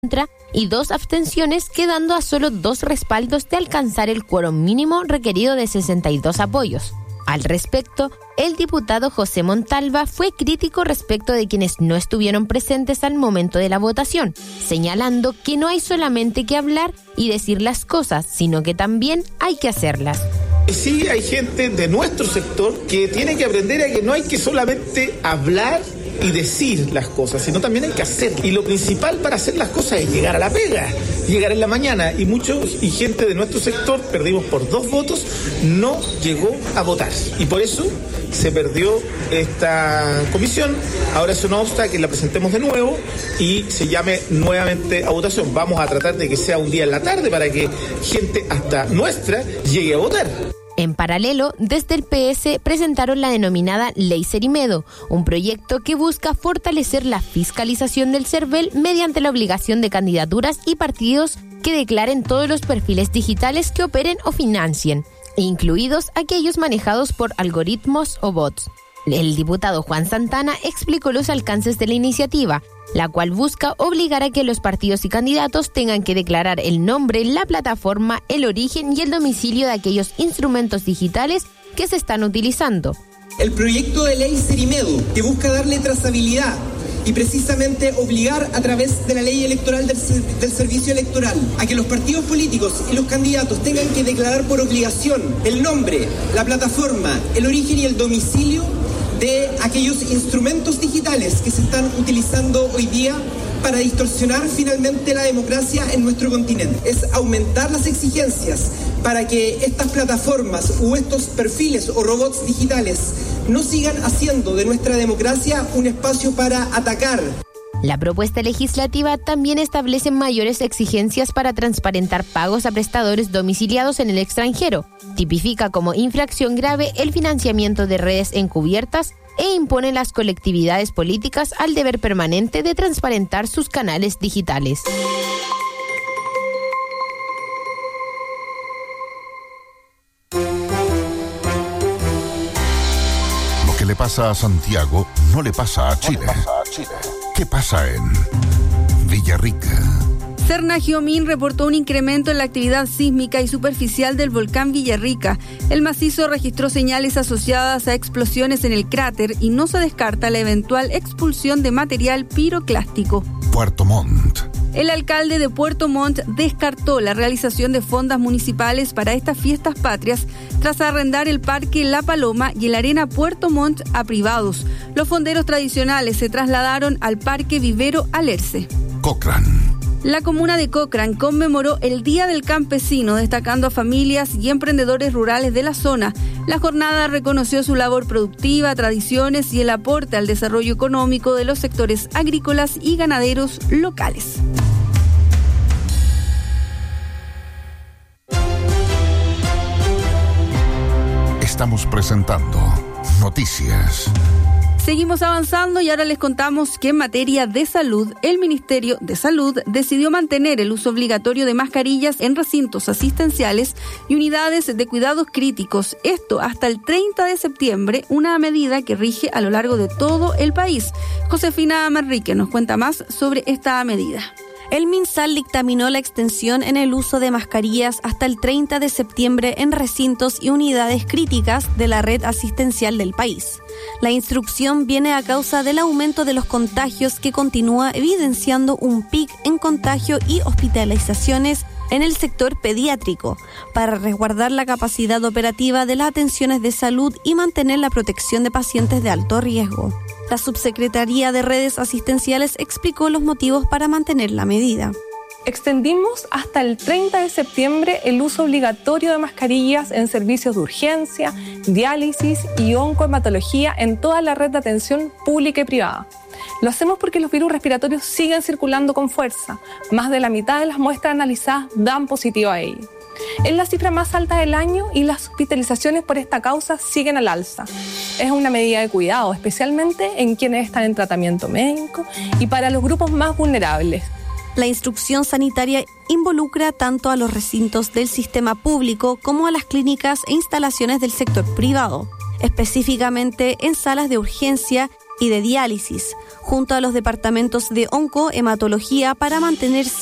contra y 2 abstenciones, quedando a solo 2 respaldos de alcanzar el quórum mínimo requerido de 62 apoyos. Al respecto, el diputado José Montalva fue crítico respecto de quienes no estuvieron presentes al momento de la votación, señalando que no hay solamente que hablar y decir las cosas, sino que también hay que hacerlas. Sí, hay gente de nuestro sector que tiene que aprender a que no hay que solamente hablar y decir las cosas, sino también hay que hacer. Y lo principal para hacer las cosas es llegar a la pega, llegar en la mañana. Y gente de nuestro sector, perdimos por 2 votos, no llegó a votar. Y por eso se perdió esta comisión. Ahora eso no obsta que la presentemos de nuevo y se llame nuevamente a votación. Vamos a tratar de que sea un día en la tarde para que gente hasta nuestra llegue a votar. En paralelo, desde el PS presentaron la denominada Ley Cerimedo, un proyecto que busca fortalecer la fiscalización del CERVEL mediante la obligación de candidaturas y partidos que declaren todos los perfiles digitales que operen o financien, incluidos aquellos manejados por algoritmos o bots. El diputado Juan Santana explicó los alcances de la iniciativa, la cual busca obligar a que los partidos y candidatos tengan que declarar el nombre, la plataforma, el origen y el domicilio de aquellos instrumentos digitales que se están utilizando. El proyecto de ley Cerimedo, que busca darle trazabilidad y precisamente obligar a través de la ley electoral del servicio electoral a que los partidos políticos y los candidatos tengan que declarar por obligación el nombre, la plataforma, el origen y el domicilio de aquellos instrumentos digitales que se están utilizando hoy día para distorsionar finalmente la democracia en nuestro continente. Es aumentar las exigencias para que estas plataformas o estos perfiles o robots digitales no sigan haciendo de nuestra democracia un espacio para atacar. La propuesta legislativa también establece mayores exigencias para transparentar pagos a prestadores domiciliados en el extranjero, tipifica como infracción grave el financiamiento de redes encubiertas e impone las colectividades políticas al deber permanente de transparentar sus canales digitales. Lo que le pasa a Santiago no le pasa a Chile. ¿Qué pasa en Villarrica? Cernagiomín reportó un incremento en la actividad sísmica y superficial del volcán Villarrica. El macizo registró señales asociadas a explosiones en el cráter y no se descarta la eventual expulsión de material piroclástico. Puerto Montt. El alcalde de Puerto Montt descartó la realización de fondas municipales para estas fiestas patrias tras arrendar el Parque La Paloma y el Arena Puerto Montt a privados. Los fonderos tradicionales se trasladaron al Parque Vivero Alerce. Cochrane. La comuna de Cochrane conmemoró el Día del Campesino, destacando a familias y emprendedores rurales de la zona. La jornada reconoció su labor productiva, tradiciones y el aporte al desarrollo económico de los sectores agrícolas y ganaderos locales. Estamos presentando Noticias. Seguimos avanzando y ahora les contamos que en materia de salud, el Ministerio de Salud decidió mantener el uso obligatorio de mascarillas en recintos asistenciales y unidades de cuidados críticos. Esto hasta el 30 de septiembre, una medida que rige a lo largo de todo el país. Josefina Manrique nos cuenta más sobre esta medida. El MinSal dictaminó la extensión en el uso de mascarillas hasta el 30 de septiembre en recintos y unidades críticas de la red asistencial del país. La instrucción viene a causa del aumento de los contagios que continúa evidenciando un pic en contagio y hospitalizaciones en el sector pediátrico, para resguardar la capacidad operativa de las atenciones de salud y mantener la protección de pacientes de alto riesgo. La Subsecretaría de Redes Asistenciales explicó los motivos para mantener la medida. Extendimos hasta el 30 de septiembre el uso obligatorio de mascarillas en servicios de urgencia, diálisis y oncohematología en toda la red de atención pública y privada. Lo hacemos porque los virus respiratorios siguen circulando con fuerza. Más de la mitad de las muestras analizadas dan positivo a ello. Es la cifra más alta del año y las hospitalizaciones por esta causa siguen al alza. Es una medida de cuidado, especialmente en quienes están en tratamiento médico y para los grupos más vulnerables. La instrucción sanitaria involucra tanto a los recintos del sistema público como a las clínicas e instalaciones del sector privado, específicamente en salas de urgencia y de diálisis, junto a los departamentos de oncohematología para mantener